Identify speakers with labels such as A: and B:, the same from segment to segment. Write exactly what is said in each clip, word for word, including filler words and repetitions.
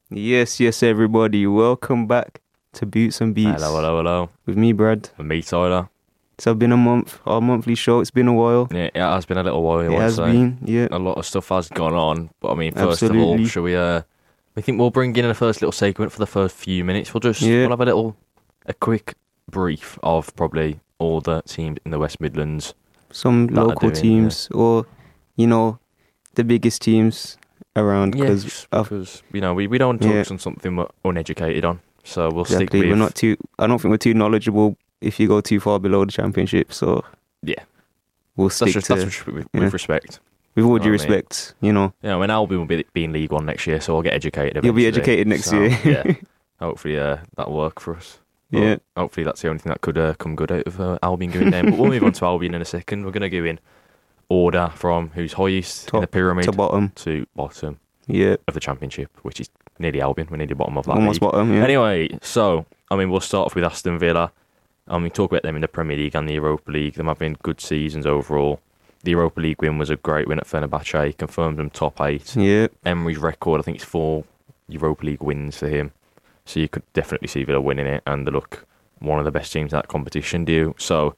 A: Yes, yes, everybody. Welcome back to Boots and Beats.
B: Hello, hello, hello.
A: With me, Brad.
B: And me, Tyler.
A: It's been a month, our monthly show. It's been a while.
B: Yeah, it has been a little while. I
A: It
B: won't
A: has
B: say.
A: been, yeah.
B: A lot of stuff has gone on. But I mean, first of
A: Absolutely.
B: all, shall we, uh, we think we'll bring in a first little segment for the first few minutes. We'll just,
A: Yeah.
B: we'll have a little, a quick brief of probably all the teams in the West Midlands.
A: Some
B: that are
A: local
B: doing,
A: teams or, you know, the biggest teams around.
B: Yes,
A: Cause
B: because, you know, we, we don't want to
A: Yeah.
B: touch on something we're uneducated on. So we'll stick
A: exactly,
B: with...
A: we're not too, I don't think we're too knowledgeable if you go too far below the championship. So
B: Yeah.
A: we'll
B: That's
A: stick
B: just,
A: to,
B: that's just with,
A: yeah.
B: with respect.
A: with all
B: know
A: due
B: what I mean?
A: respect, you know.
B: Yeah, I mean, Albion will be, be in League One next year, so I'll get educated
A: You'll be
B: eventually.
A: educated next
B: So,
A: year.
B: yeah. Hopefully uh, that'll work for us. But
A: Yeah.
B: Hopefully that's the only thing that could uh, come good out of uh, Albion going down. But we'll move on to Albion in a second. We're going to go in order from who's highest in the
A: Top
B: pyramid
A: To bottom.
B: to bottom
A: Yeah.
B: of the championship, which is nearly Albion. We're nearly bottom of that
A: Almost
B: league.
A: bottom, yeah.
B: Anyway, so, I mean, we'll start off with Aston Villa. And we talk about them in the Premier League and the Europa League. Them having good seasons overall. The Europa League win was a great win at Fenerbahce. Confirmed them top eight.
A: Yeah.
B: Emery's record, I think it's four Europa League wins for him. So you could definitely see Villa winning it, and they look one of the best teams in that competition, do you? So,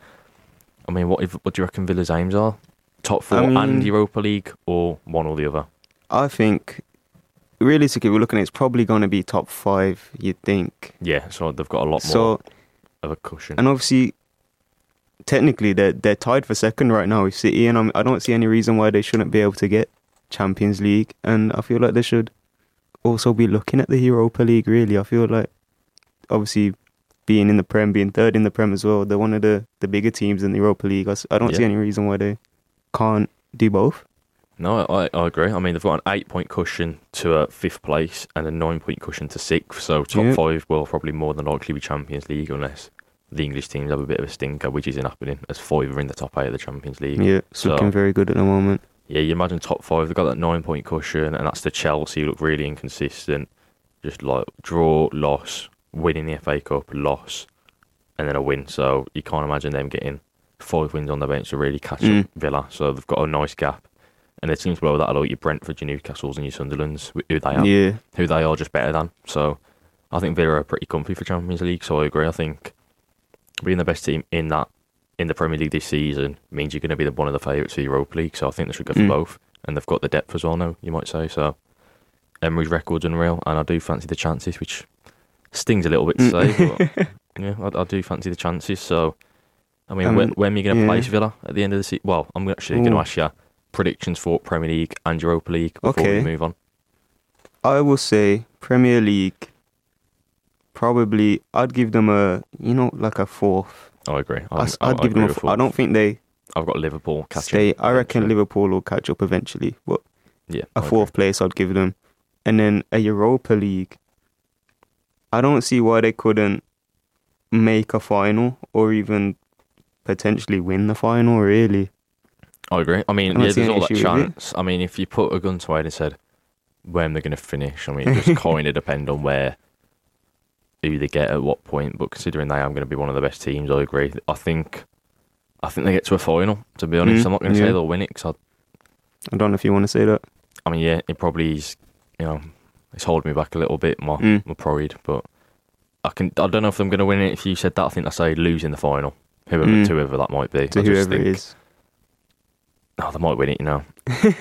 B: I mean, what if, what do you reckon Villa's aims are? Top four
A: I mean-
B: and Europa League, or one or the other?
A: I think, realistically, we're looking at it's probably going to be top five, you'd think.
B: Yeah, so they've got a lot more
A: So,
B: of a cushion.
A: and obviously, technically, they're, they're tied for second right now with City, and I'm, I don't see any reason why they shouldn't be able to get Champions League, and I feel like they should also be looking at the Europa League, really. I feel like, obviously, being in the Prem, being third in the Prem as well, they're one of the, the bigger teams in the Europa League. I, s- I don't see
B: Yeah.
A: any reason why they can't do both.
B: No, I, I agree. I mean, they've got an eight-point cushion to a fifth place and a nine-point cushion to sixth, so top
A: Yeah.
B: five will probably more than likely be Champions League, unless the English teams have a bit of a stinker, which isn't happening, as five are in the top eight of the Champions League.
A: Yeah, it's
B: So-
A: looking very good at the moment.
B: Yeah, you imagine top five, they've got that nine-point cushion, and that's the Chelsea, who look really inconsistent. Just like draw, loss, winning the F A Cup, loss, and then a win. So you can't imagine them getting five wins on the bench to really catch
A: Mm.
B: up Villa. So they've got a nice gap. And the teams below that are like your Brentford, your Newcastles, and your Sunderlands, who they are,
A: Yeah,
B: who they are just better than. So I think Villa are pretty comfy for Champions League. So I agree. I think being the best team in that in the Premier League this season means you're going to be the one of the favourites for the Europa League. So I think they should go for
A: Mm.
B: both. And they've got the depth as well now, you might say. So Emery's record's unreal, and I do fancy the chances, which stings a little bit to say, but yeah, I, I do fancy the chances. So, I mean,
A: Um,
B: when, when are you going to
A: yeah.
B: place Villa at the end of the season? Well, I'm actually going to
A: Ooh.
B: ask you predictions for Premier League and Europa League before
A: Okay.
B: we move on.
A: I will say Premier League. Probably, I'd give them a, you know, like a fourth.
B: I agree. I'm,
A: I'd,
B: I,
A: I'd
B: I
A: give them
B: agree
A: a
B: with
A: fourth. I
B: fourth.
A: don't think they
B: I've got Liverpool catching.
A: stay. I reckon
B: eventually.
A: Liverpool will catch up eventually, but
B: Yeah,
A: a
B: I agree.
A: fourth place I'd give them, and then a Europa League. I don't see why they couldn't make a final or even potentially win the final. Really,
B: I agree. I mean,
A: I don't
B: yeah,
A: see
B: there's
A: any
B: all that
A: issue with it.
B: chance. I mean, if you put a gun to head and said when they're going to finish, I mean, it just kind of depend on where who they get at what point. But considering they are going to be one of the best teams, I agree. I think, I think they get to a final. To be honest,
A: Mm,
B: I'm not going to
A: yeah.
B: say they'll win it because
A: I don't know if you want to say that.
B: I, I mean, yeah, it probably is. You know, it's holding me back a little bit, my
A: Mm.
B: my pride. But I can. I don't know if I'm going to win it. If you said that, I think I say lose in the final. Whoever,
A: Mm.
B: to whoever that might be.
A: To
B: I just
A: whoever
B: think,
A: it is,
B: Oh, they might win it, you know.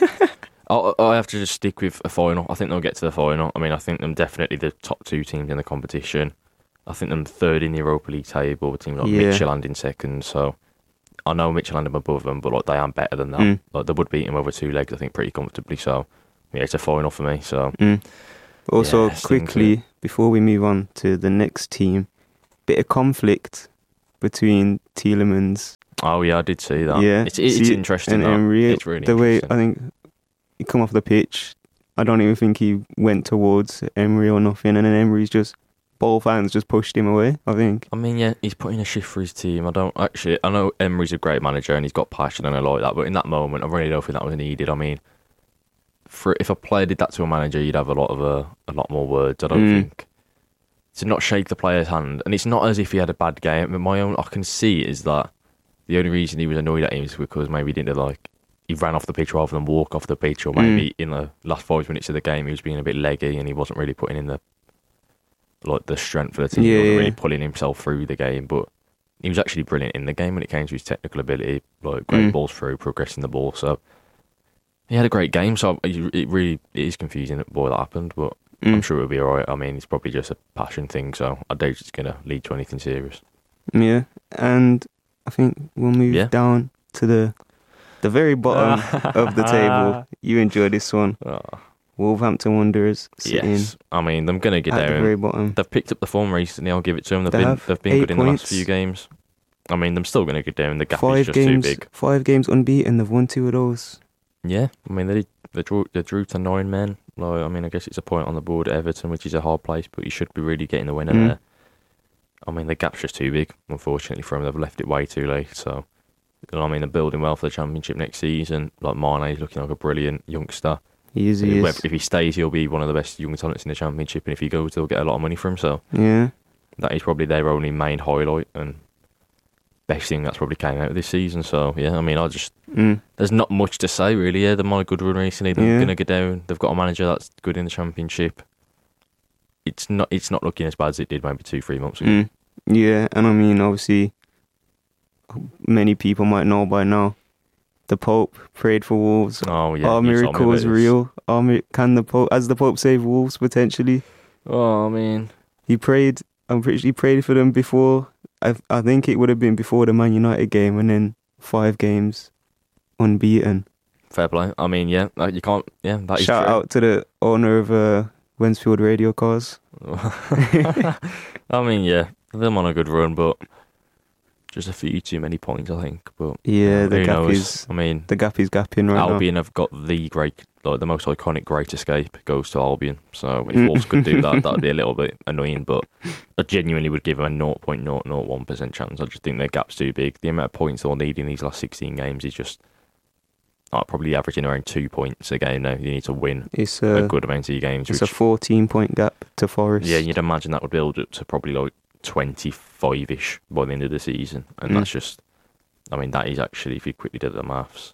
B: I I have to just stick with a final. I think they'll get to the final. I mean, I think them definitely the top two teams in the competition. I think them third in the Europa League table with teams like
A: Yeah.
B: Midtjylland in second. So I know Midtjylland are above them, but like they aren't better than that.
A: Mm.
B: Like they would beat them over two legs, I think, pretty comfortably. So yeah, it's a final for me. So
A: Mm. Also,
B: Yeah, stinky.
A: quickly before we move on to the next team, bit of conflict between Tielemans.
B: oh yeah, I did see that.
A: Yeah,
B: it's it's
A: see,
B: interesting.
A: and
B: that.
A: Emery,
B: It's really
A: the way
B: interesting.
A: I think he come off the pitch, I don't even think he went towards Emery or nothing, and then Emery's just both hands just pushed him away. I think.
B: I mean, yeah, he's putting a shift for his team. I don't actually. I know Emery's a great manager and he's got passion and I like that. But in that moment, I really don't think that was needed. I mean, for if a player did that to a manager, you'd have a lot of uh, a lot more words. I don't
A: Mm.
B: think to not shake the player's hand, and it's not as if he had a bad game. But my own, I can see is that the only reason he was annoyed at him is because maybe he didn't like he ran off the pitch rather than walk off the pitch, or maybe mm. in the last five minutes of the game he was being a bit leggy and he wasn't really putting in the like the strength for the team. Yeah, he wasn't yeah. really pulling himself through the game, but he was actually brilliant in the game when it came to his technical ability, like great mm. balls through, progressing the ball. So he had a great game. So it really it is confusing why that happened, but mm. I'm sure it'll be all right. I mean, it's probably just a passion thing, so I doubt it's going to lead to anything serious.
A: Yeah, and I think we'll move yeah. down to the the very bottom of the table. You enjoy this one. Oh. Wolverhampton Wanderers sitting.
B: Yes, I mean, they're going to get
A: at
B: down.
A: the very bottom.
B: They've picked up the form recently, I'll give it to them. They've
A: They
B: been
A: have
B: they've been
A: eight
B: good in the
A: points.
B: last few games. I mean, they're still going to get down. The gap
A: Five
B: is just
A: games,
B: too big.
A: five games unbeaten. They've won two of those.
B: Yeah, I mean, they they drew, they drew to nine men. Like, I mean, I guess it's a point on the board at Everton, which is a hard place, but you should be really getting the winner
A: Mm.
B: there. I mean, the gap's just too big, unfortunately, for them. They've left it way too late. So, you know, I mean, they're building well for the Championship next season. Like, Mane's looking like a brilliant youngster.
A: He is, he is.
B: If he stays, he'll be one of the best young talents in the Championship, and if he goes, they'll get a lot of money for him. So,
A: Yeah.
B: that is probably their only main highlight and best thing that's probably came out of this season. So, yeah, I mean, I just...
A: Mm.
B: There's not much to say, really. Yeah, they're on a good run recently. They're
A: Yeah.
B: going to get down. They've got a manager that's good in the Championship. It's not It's not looking as bad as it did maybe two, three months ago.
A: Mm. Yeah, and I mean, obviously, many people might know by now, the Pope prayed for Wolves.
B: Oh, yeah.
A: Are
B: you told me
A: miracles
B: about this.
A: real? Are mi- can the Pope, as the Pope save Wolves potentially?
B: Oh, I mean...
A: He prayed. I'm pretty sure he prayed for them before. I I think it would have been before the Man United game, and then five games unbeaten.
B: Fair play. I mean, yeah, like, you can't... Yeah, that is
A: Shout
B: true.
A: out to the owner of uh, Wensfield Radio Cars.
B: I mean, yeah, they're on a good run, but just a few too many points, I think. But
A: Yeah,
B: uh,
A: the
B: who
A: gap
B: knows?
A: is
B: I mean,
A: the gap is gapping right
B: Albion have got the great, like the most iconic Great Escape goes to Albion. So if
A: Mm.
B: Wolves could do that, that'd be a little bit annoying. But I genuinely would give them a zero point zero zero one percent chance. I just think their gap's too big. The amount of points they'll need in these last sixteen games is just like, probably averaging around two points a game now. You need to win
A: now. It's
B: a
A: a
B: good amount of your games.
A: it's
B: which,
A: a fourteen point gap to Forest.
B: yeah, you'd imagine that would build up to probably like twenty-five-ish by the end of the season. And
A: Mm.
B: that's just, I mean, that is actually, if you quickly did the maths,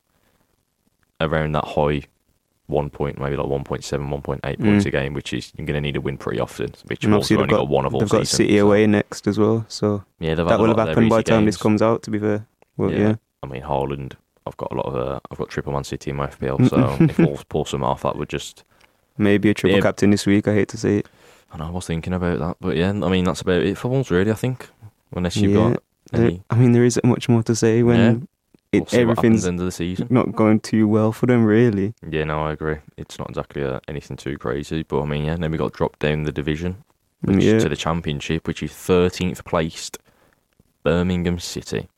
B: around that high one point, maybe like one point seven, one point eight points
A: Mm.
B: a game, which is, you're going to need to win pretty often, which
A: And
B: Wolves
A: obviously
B: have
A: they've
B: only
A: got,
B: got one of all
A: they've got
B: season,
A: City
B: so-
A: away next as well, so
B: Yeah, they've had
A: that
B: a
A: will
B: lot
A: have
B: of their
A: happened by
B: easy
A: the time
B: games.
A: this comes out. To be fair, well, yeah,
B: I mean, Haaland, I've got a lot of, uh, I've got triple Man City in my F P L, so if Wolves pull some off, that would just,
A: maybe a triple
B: Yeah.
A: captain this week. I hate to say it.
B: I know, I was thinking about that, but yeah, I mean, that's about it for Wolves, really, I think, unless you've
A: Yeah.
B: got
A: There-
B: any,
A: I mean, there isn't much more to say when
B: Yeah.
A: it,
B: we'll see what happens
A: everything's
B: end of the season.
A: not going too well for them, really.
B: Yeah, no, I agree. It's not exactly uh, anything too crazy, but I mean, yeah, then we got dropped down the division which,
A: Yeah.
B: to the Championship, which is thirteenth placed Birmingham City.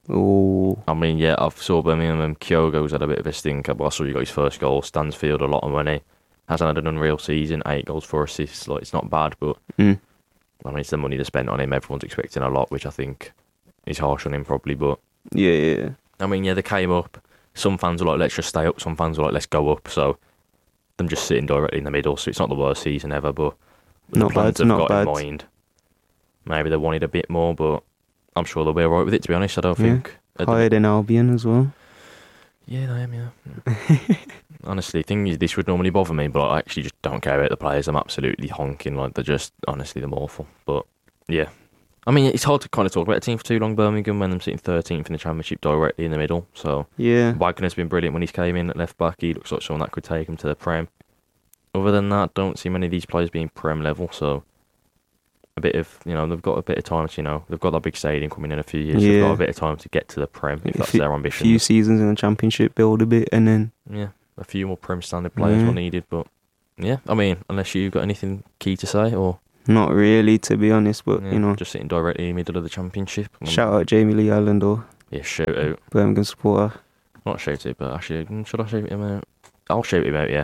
A: Oh,
B: I mean, yeah, I saw Birmingham and Kyogo's had a bit of a stinker, but I saw you got his first goal. Stansfield, a lot of money. Hasn't had an unreal season, eight goals, four assists. Like, it's not bad, but
A: mm.
B: I mean, it's the money they spent on him. Everyone's expecting a lot, which I think is harsh on him, probably, but
A: yeah, yeah, yeah.
B: I mean, yeah, they came up. Some fans were like, let's just stay up. Some fans were like, let's go up. So, them just sitting directly in the middle. So, it's not the worst season ever, but the
A: Not
B: plans
A: bad,
B: they've
A: not
B: got in
A: bad.
B: mind. Maybe they wanted a bit more, but I'm sure they'll be alright with it, to be honest. I don't
A: Yeah.
B: think. I don't-
A: Higher than Albion as well.
B: Yeah, I am, yeah. Honestly, thing is, this would normally bother me, but I actually just don't care about the players. I'm absolutely honking. Like, they're just, honestly, they're awful. But, yeah. I mean, it's hard to kind of talk about a team for too long, Birmingham, when I'm sitting thirteenth in the Championship directly in the middle. So,
A: Yeah,
B: Wagner's been brilliant when he's came in at left back. He looks like someone that could take him to the Prem. Other than that, don't see many of these players being Prem level. So, a bit of, you know, they've got a bit of time to, you know, they've got that big stadium coming in a few years. They've
A: Yeah.
B: got a bit of time to get to the Prem, if
A: A
B: that's
A: few-
B: their
A: a
B: ambition.
A: few seasons in the Championship, build a bit, and then
B: Yeah, a few more Prem standard players
A: Yeah.
B: were needed, but yeah, I mean, unless you've got anything key to say, or
A: not really, to be honest. But
B: yeah,
A: you know,
B: just sitting directly in the middle of the Championship. Um,
A: shout out Jamie Lee Allen, though,
B: Yeah, shout out.
A: Birmingham supporter.
B: Not shout out, but actually, mm, should I shout him out? I'll shout him out, yeah.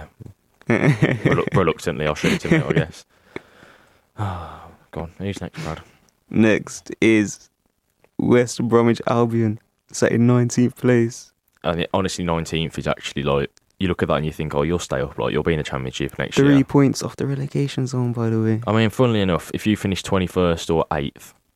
B: Relu- reluctantly, I'll shout him out, I guess. Go on, who's next, Brad?
A: Next is West Bromwich Albion, sat in nineteenth place.
B: I mean, honestly, nineteenth is actually like, you look at that and you think, oh, you'll stay up, like, you'll be in the Championship next
A: Three
B: year.
A: points off the relegation zone, by the way.
B: I mean, funnily enough, if you finish twenty-first or eighth,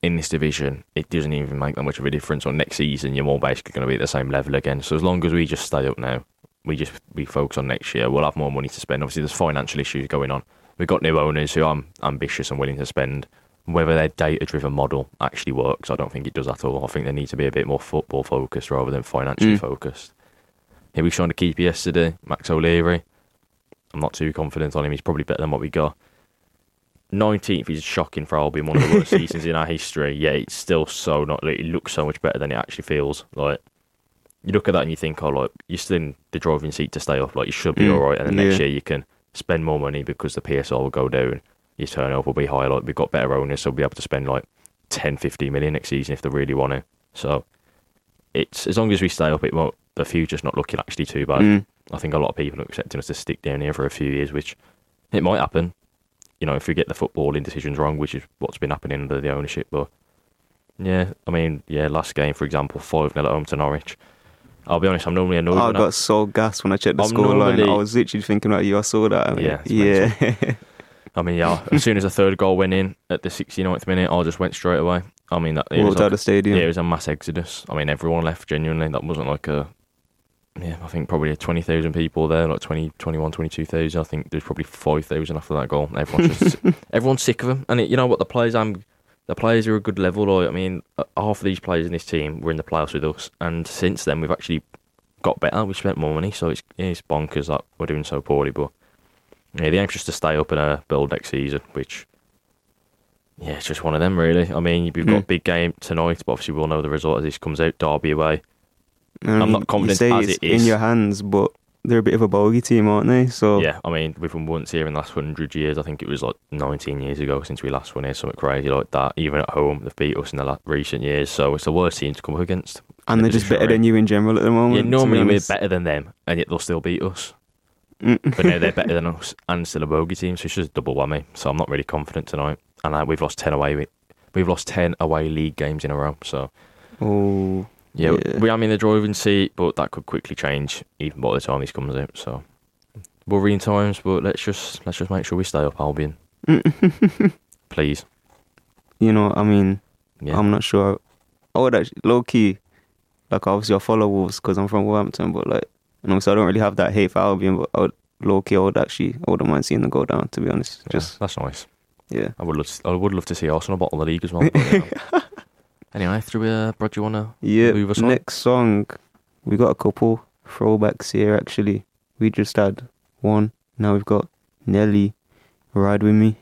B: in this division, it doesn't even make that much of a difference. On next season, you're more basically going to be at the same level again. So as long as we just stay up now, we just we focus on next year, we'll have more money to spend. Obviously, there's financial issues going on. We've got new owners who are ambitious and willing to spend. Whether their data-driven model actually works, I don't think it does at all. I think they need to be a bit more football-focused rather than financially mm. focused. Here we signed a keeper yesterday, Max O'Leary. I'm not too confident on him. He's probably better than what we got. nineteenth is shocking for Albion, one of the worst seasons in our history. Yeah, it's still so not. Like, it looks so much better than it actually feels. Like, you look at that and you think, oh, like, you're still in the driving seat to stay up. Like, you should be mm. all right. And then yeah. next year you can spend more money because the P S L will go down. Your turnover will be high. Like, we've got better owners, so we'll be able to spend like ten, fifteen million next season if they really want to. So, it's as long as we stay up, it won't. The future's not looking actually too bad. Mm. I think a lot of people are expecting us to stick down here for a few years, which it might happen. You know, if we get the footballing decisions wrong, which is what's been happening under the ownership. But yeah, I mean, yeah, last game, for example, five nil at home to Norwich. I'll be honest, I'm normally annoyed.
A: I got I, so gassed when I checked the scoreline. I was literally thinking about you. I saw that. I mean,
B: yeah.
A: Yeah.
B: I mean, yeah, as soon as the third goal went in at the sixty-ninth minute, I just went straight away. I mean, that, it
A: Walked
B: was like,
A: out of the stadium.
B: Yeah, it was a mass exodus. I mean, everyone left genuinely. That wasn't like a, yeah, I think probably twenty thousand people there, like twenty, twenty-one, twenty-two thousand. I think there's probably five thousand after that goal. Everyone's just, everyone's sick of them. And it, you know what, the players, I'm, the players are a good level. Like, I mean, half of these players in this team were in the playoffs with us. And since then, we've actually got better. We've spent more money. So it's, it's bonkers that we're doing so poorly. But yeah, the aim's just to stay up and uh, build next season, which, yeah, it's just one of them, really. I mean, we've got mm. a big game tonight, but obviously we'll know the result as this comes out. Derby away.
A: I mean, I'm not confident you say as it's it is. In your hands, but they're a bit of a bogey team, aren't they? So
B: yeah, I mean, we've won once here in the last hundred years. I think it was like nineteen years ago since we last won here, something crazy like that. Even at home, they've beat us in the last, recent years, so it's the worst team to come up against.
A: And they're just better than you in general at the moment.
B: Yeah, normally we're better than them, and yet they'll still beat us. But now they're better than us, and still a bogey team, so it's just a double whammy. So I'm not really confident tonight. And uh, we've lost ten away. We've lost ten away league games in a row. So
A: oh.
B: Yeah, yeah, we am in the driving seat, but that could quickly change even by the time this comes out. So worrying times, but let's just let's just make sure we stay up, Albion. Please.
A: You know, I mean, yeah. I'm not sure. I would actually, low key, like obviously I follow Wolves because I'm from Wolverhampton, but like, and also I don't really have that hate for Albion, but I would, low key, I would actually, I wouldn't mind seeing them go down, to be honest.
B: Yeah,
A: just
B: that's nice.
A: Yeah,
B: I would love to, I would love to see Arsenal bottle the league as well. But, yeah. Anyway, through uh, Brad, do you want to
A: yeah,
B: move us on?
A: Next song, we got a couple throwbacks here, actually. We just had one. Now we've got Nelly, Ride With Me.